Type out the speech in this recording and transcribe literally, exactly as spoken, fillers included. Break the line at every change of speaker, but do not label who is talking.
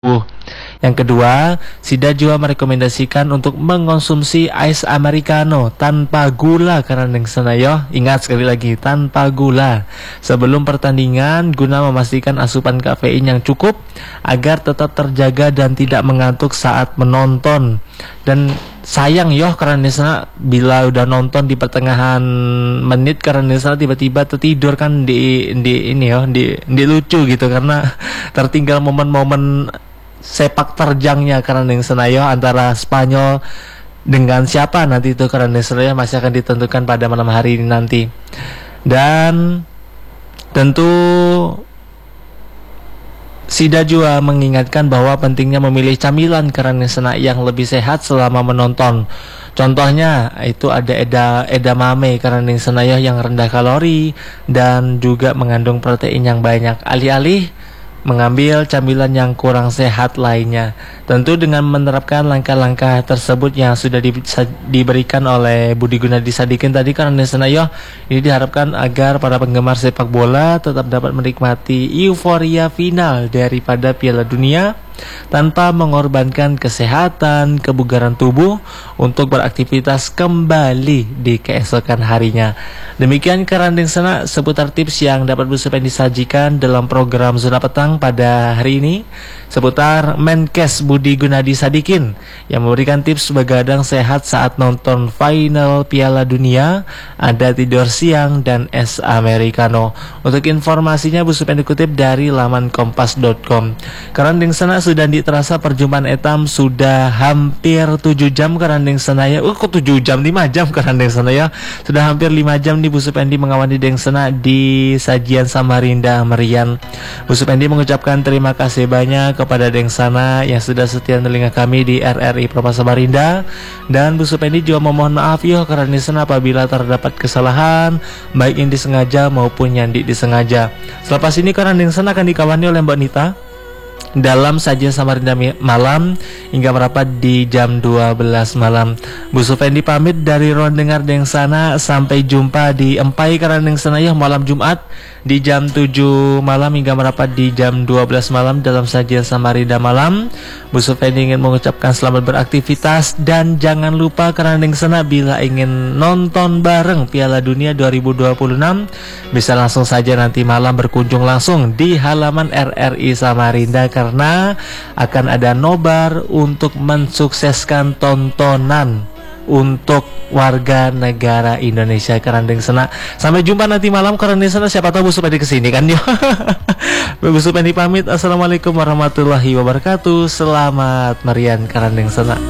Uh, yang kedua, Sida juga merekomendasikan untuk mengonsumsi ais americano tanpa gula karena yang sana yo. Ingat sekali lagi, tanpa gula sebelum pertandingan guna memastikan asupan kafein yang cukup agar tetap terjaga dan tidak mengantuk saat menonton. Dan sayang yo karena di sana bila udah nonton di pertengahan menit karena di sana tiba-tiba tertidur kan di di ini yo di di lucu gitu karena tertinggal momen-momen sepak terjangnya karena yang Senayo antara Spanyol dengan siapa nanti itu karena Senayo masih akan ditentukan pada malam hari ini nanti. Dan tentu Sida juga mengingatkan bahwa pentingnya memilih camilan karena Sena yang lebih sehat selama menonton. Contohnya itu ada eda edamame karena Senayo yang rendah kalori dan juga mengandung protein yang banyak. Alih-alih mengambil camilan yang kurang sehat lainnya. Tentu dengan menerapkan langkah-langkah tersebut yang sudah di, diberikan oleh Budi Gunadi Sadikin tadi karena Senayo, ini diharapkan agar para penggemar sepak bola tetap dapat menikmati euforia final daripada Piala Dunia tanpa mengorbankan kesehatan, kebugaran tubuh untuk beraktivitas kembali di keesokan harinya. Demikian keranding sana seputar tips yang dapat Bu Supen disajikan dalam program Zona Petang pada hari ini seputar Menkes Budi Gunadi Sadikin yang memberikan tips begadang sehat saat nonton final Piala Dunia, ada tidur siang dan es americano. Untuk informasinya Bu Supen dikutip dari laman kompas dot com. Keranding sana sudah diterasa perjumpaan etam sudah hampir tujuh jam keranding sana ya. Oh kok tujuh jam, lima jam keranding sana ya. Sudah hampir lima jam nih Bu Supendi mengawani Deng Sena di sajian Samarinda Merian. Bu Supendi mengucapkan terima kasih banyak kepada Deng Sana yang sudah setia telinga kami di R R I Propa Samarinda. Dan Bu Supendi juga memohon maaf ya karena Sena apabila terdapat kesalahan baik yang disengaja maupun yang tidak disengaja. Selepas ini karena Deng Sana akan dikawani oleh Mbak Nita dalam sajian Samarinda malam hingga merapat di jam dua belas malam. Bu Supendi pamit dari ruang dengar Deng Sana. Sampai jumpa di Empai Karandeng Senayah malam Jumat di jam tujuh malam hingga merapat di jam dua belas malam dalam sajian Samarinda malam. Bu Supendi ingin mengucapkan selamat beraktivitas dan jangan lupa Karandeng Sana bila ingin nonton bareng Piala Dunia dua ribu dua puluh enam bisa langsung saja nanti malam berkunjung langsung di halaman R R I Samarinda karena akan ada nobar untuk mensukseskan tontonan untuk warga negara Indonesia Kerandeng Sena. Sampai jumpa nanti malam Kerandeng Sena, siapa tahu Bu Supendi kesini kan ya. Bu Supendi pamit. Assalamualaikum warahmatullahi wabarakatuh. Selamat merian Kerandeng Sena.